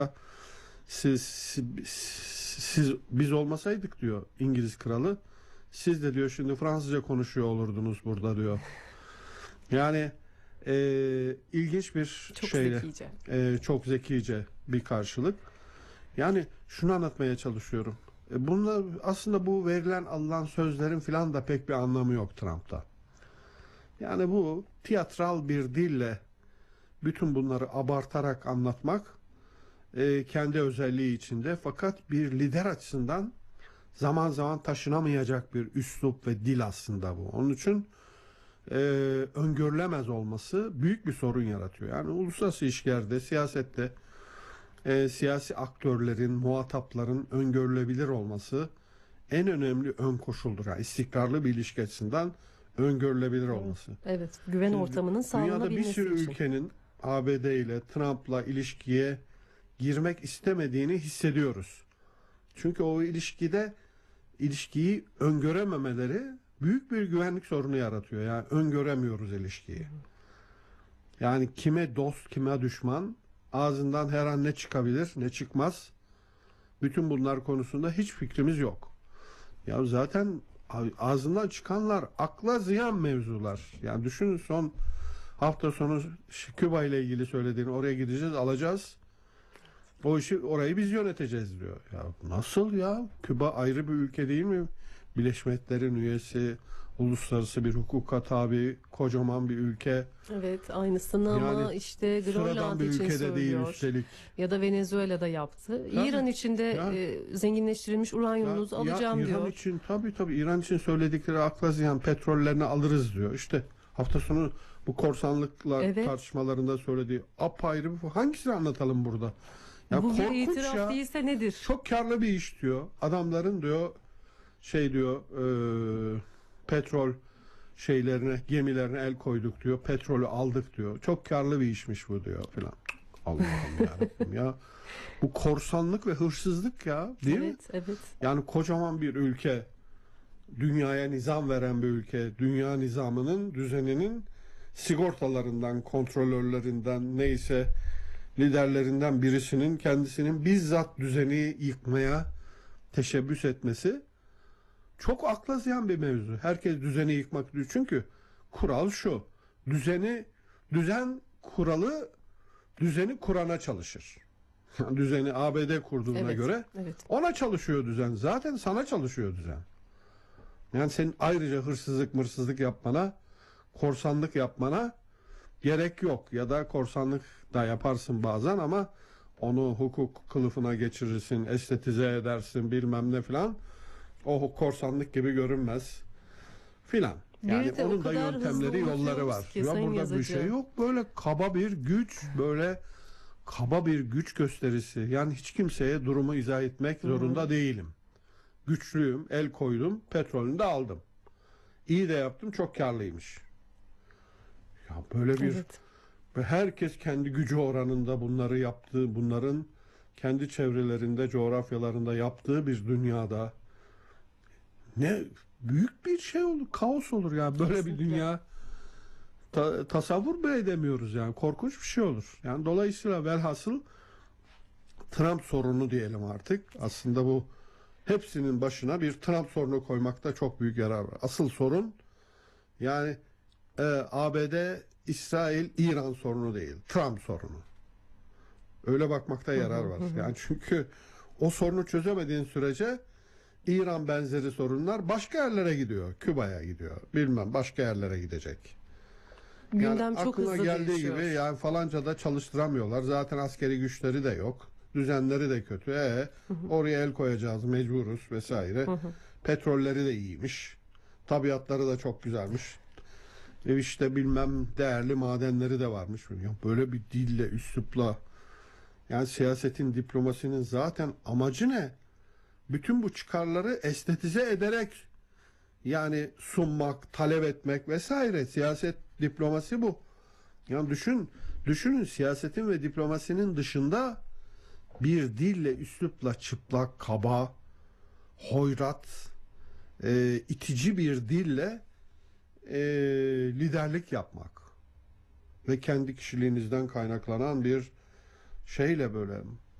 siz biz olmasaydık diyor İngiliz kralı. Siz de diyor şimdi Fransızca konuşuyor olurdunuz burada diyor. Yani ilginç bir Çok şeyle, zekice. çok zekice bir karşılık. Yani şunu anlatmaya çalışıyorum. Bunlar aslında bu verilen alınan sözlerin filan da pek bir anlamı yok Trump'ta. Yani bu tiyatral bir dille bütün bunları abartarak anlatmak kendi özelliği içinde, fakat bir lider açısından zaman zaman taşınamayacak bir üslup ve dil aslında bu. Onun için e, öngörülemez olması büyük bir sorun yaratıyor. Yani uluslararası ilişkilerde, siyasette siyasi aktörlerin, muhatapların öngörülebilir olması en önemli ön koşuldur. Yani istikrarlı bir ilişki açısından öngörülebilir olması. Evet, güven Şimdi ortamının dünyada bir sağlanabilmesi sürü için. ülkenin ABD ile, Trump'la ilişkiye girmek istemediğini hissediyoruz. Çünkü o ilişkiyi öngörememeleri büyük bir güvenlik sorunu yaratıyor. Yani öngöremiyoruz ilişkiyi. Yani kime dost, kime düşman, ağzından her an ne çıkabilir, ne çıkmaz. Bütün bunlar konusunda hiç fikrimiz yok. Ya zaten ağzından çıkanlar akla ziyan mevzular. Yani düşünün, son hafta sonu Küba ile ilgili söylediğini, oraya gideceğiz, alacağız. O işi, orayı biz yöneteceğiz diyor. Ya nasıl ya? Küba ayrı bir ülke değil mi? Birleşmiş Milletler'in üyesi, uluslararası bir hukuka tabi, kocaman bir ülke. Evet, aynısını ama Yani işte sıradan Grönland bir için ülkede değil söylüyor. üstelik. Ya da Venezuela'da yaptı. Tabii. İran için de Ya. zenginleştirilmiş uranyumunuzu alacağım İran diyor. için tabii İran için söyledikleri akla ziyan, petrollerini alırız diyor. İşte hafta sonu bu korsanlıkla Evet. tartışmalarında söylediği apayrı bir, hangisini anlatalım burada? Ya Bu bir korkunç itiraf ya. değilse nedir? Çok karlı bir iş diyor. Adamların diyor petrol şeylerine, gemilerine el koyduk diyor. Petrolü aldık diyor. Çok karlı bir işmiş bu diyor filan. Allah'ım yarabbim ya. Bu korsanlık ve hırsızlık ya, değil mi? Evet. Yani kocaman bir ülke, dünyaya nizam veren bir ülke, dünya nizamının, düzeninin sigortalarından, kontrolörlerinden, neyse liderlerinden birisinin kendisinin bizzat düzeni yıkmaya teşebbüs etmesi çok akla ziyan bir mevzu. Herkes düzeni yıkmak diyor. Çünkü kural şu: düzen kuralı düzeni kurana çalışır. Düzeni ABD kurduğuna göre Evet. ona çalışıyor düzen. Zaten sana çalışıyor düzen. Yani senin ayrıca hırsızlık yapmana, korsanlık yapmana gerek yok. Ya da korsanlık da yaparsın bazen ama onu hukuk kılıfına geçirirsin, estetize edersin, bilmem ne filan. O korsanlık gibi görünmez filan. Yani Bir de o onun da kadar yöntemleri, hızlı yolları unutuyoruz var. ki Ya sayın burada bir yazıcı. şey yok. Böyle kaba bir güç, böyle kaba bir güç gösterisi. Yani hiç kimseye durumu izah etmek zorunda değilim. Güçlüyüm, el koydum, petrolünü de aldım. İyi de yaptım, çok karlıymış. Ya böyle bir, Evet. ve herkes kendi gücü oranında bunları yaptığı, bunların kendi çevrelerinde, coğrafyalarında yaptığı bir dünyada ne büyük bir şey olur, kaos olur ya. Böyle bir Kesinlikle. dünya tasavvur bile edemiyoruz yani. Korkunç bir şey olur. Yani dolayısıyla velhasıl Trump sorunu diyelim artık. Aslında bu hepsinin başına bir Trump sorunu koymakta çok büyük yarar var. Asıl sorun yani ABD, İsrail, İran sorunu değil. Trump sorunu. Öyle bakmakta yarar var. Yani çünkü o sorunu çözemediğin sürece İran benzeri sorunlar başka yerlere gidiyor. Küba'ya gidiyor. Bilmem başka yerlere gidecek. Yani Gündem çok aklına hızlı geldiği değişiyor. gibi, yani falanca da çalıştıramıyorlar. Zaten askeri güçleri de yok. Düzenleri de kötü. Oraya el koyacağız, mecburuz vesaire. Petrolleri de iyiymiş. Tabiatları da çok güzelmiş. İşte bilmem değerli madenleri de varmış. Ya böyle bir dille, üslupla, yani siyasetin, diplomasinin zaten amacı ne? Bütün bu çıkarları estetize ederek yani sunmak, talep etmek vesaire. Siyaset, diplomasi bu. Yani düşünün, siyasetin ve diplomasinin dışında bir dille, üslupla, çıplak, kaba, hoyrat, itici bir dille liderlik yapmak ve kendi kişiliğinizden kaynaklanan bir şeyle böyle